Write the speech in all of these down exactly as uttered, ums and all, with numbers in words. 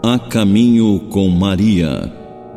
A Caminho com Maria.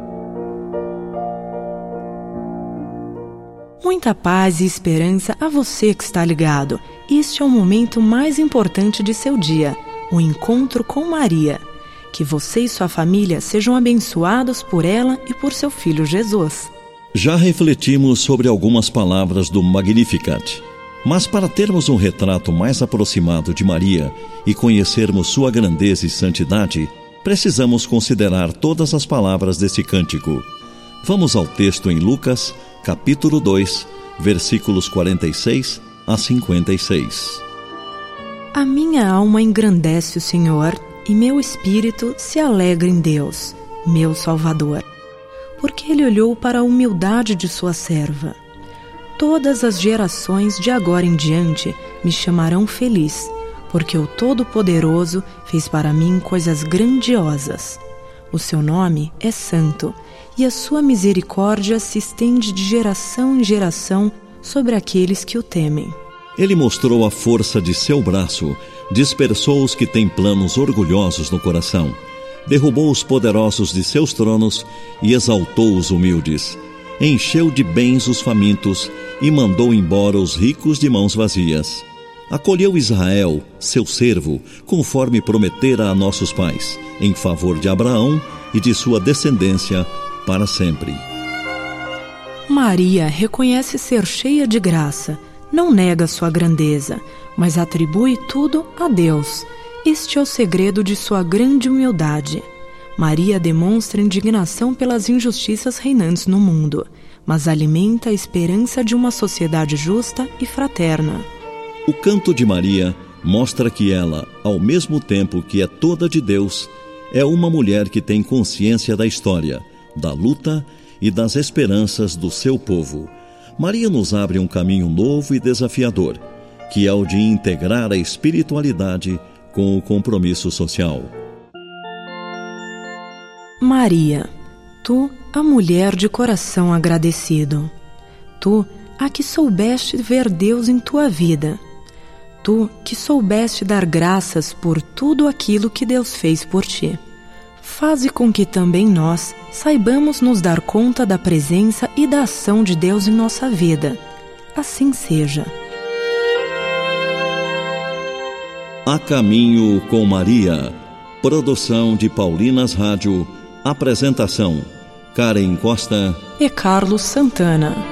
Muita paz e esperança a você que está ligado. Este é o momento mais importante de seu dia, o encontro com Maria. Que você e sua família sejam abençoados por ela e por seu filho Jesus. Já refletimos sobre algumas palavras do Magnificat, mas para termos um retrato mais aproximado de Maria e conhecermos sua grandeza e santidade, precisamos considerar todas as palavras desse cântico. Vamos ao texto em Lucas, capítulo dois, versículos quarenta e seis a cinquenta e seis. A minha alma engrandece o Senhor, e meu espírito se alegra em Deus, meu Salvador, porque Ele olhou para a humildade de sua serva. Todas as gerações de agora em diante me chamarão feliz, porque o Todo-Poderoso fez para mim coisas grandiosas. O seu nome é santo, e a sua misericórdia se estende de geração em geração sobre aqueles que o temem. Ele mostrou a força de seu braço, dispersou os que têm planos orgulhosos no coração, derrubou os poderosos de seus tronos e exaltou os humildes. Encheu de bens os famintos e mandou embora os ricos de mãos vazias. Acolheu Israel, seu servo, conforme prometera a nossos pais, em favor de Abraão e de sua descendência para sempre. Maria reconhece ser cheia de graça, não nega sua grandeza, mas atribui tudo a Deus. Este é o segredo de sua grande humildade. Maria demonstra indignação pelas injustiças reinantes no mundo, mas alimenta a esperança de uma sociedade justa e fraterna. O canto de Maria mostra que ela, ao mesmo tempo que é toda de Deus, é uma mulher que tem consciência da história, da luta e das esperanças do seu povo. Maria nos abre um caminho novo e desafiador, que é o de integrar a espiritualidade com o compromisso social. Maria, tu, a mulher de coração agradecido. Tu, a que soubeste ver Deus em tua vida. Tu, que soubeste dar graças por tudo aquilo que Deus fez por ti. Faze com que também nós saibamos nos dar conta da presença e da ação de Deus em nossa vida. Assim seja. A Caminho com Maria. Produção de Paulinas Rádio. Apresentação: Karen Costa e Carlos Santana.